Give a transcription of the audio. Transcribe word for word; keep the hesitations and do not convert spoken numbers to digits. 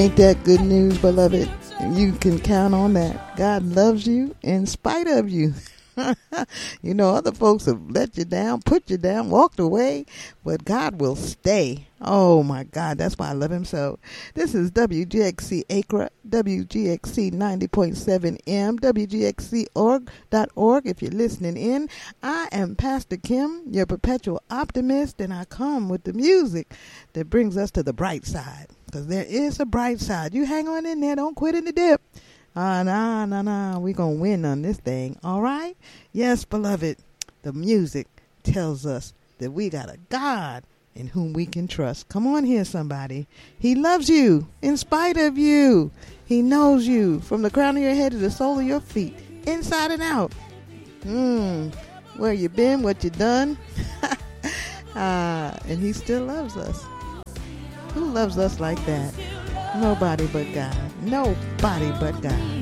Ain't that good news, beloved? You can count on that. God loves you in spite of you. You know, other folks have let you down, put you down, walked away, but God will stay. Oh my God, that's why I love him so. This is W G X C Acra, W G X C ninety point seven M, W G X C org dot org if you're listening in. I am Pastor Kim, your perpetual optimist, and I come with the music that brings us to the bright side. Because there is a bright side. You hang on in there, don't quit in the dip. Ah, uh, nah, nah, nah. We're going to win on this thing. All right? Yes, beloved. The music tells us that we got a God in whom we can trust. Come on here, somebody. He loves you in spite of you. He knows you from the crown of your head to the sole of your feet, inside and out. Hmm. Where you been, what you done. uh, and he still loves us. Who loves us like that? Nobody but God. Nobody but God.